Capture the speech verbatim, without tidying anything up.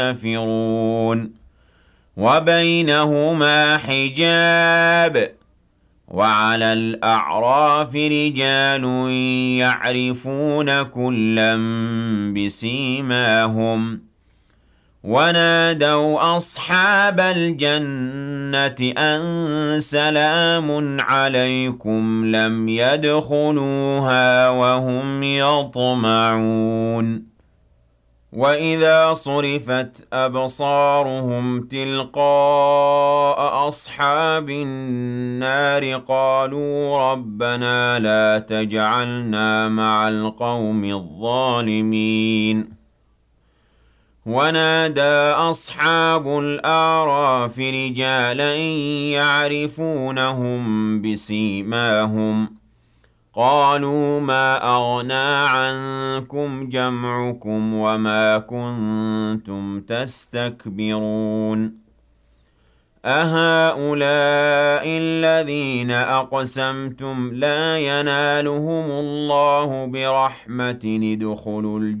كافرون وبينهما حجاب وعلى الأعراف رجال يعرفون كلا بسيماهم ونادوا أصحاب الجنة أن سلام عليكم لم يدخلوها وهم يطمعون وإذا صرفت أبصارهم تلقاء أصحاب النار قالوا ربنا لا تجعلنا مع القوم الظالمين ونادى أصحاب الأعراف رجالا يعرفونهم بسيماهم قالوا ما أغنى عنكم جمعكم وما كنتم تستكبرون أهؤلاء الذين أقسمتم لا ينالهم الله برحمة ادخلوا الجنة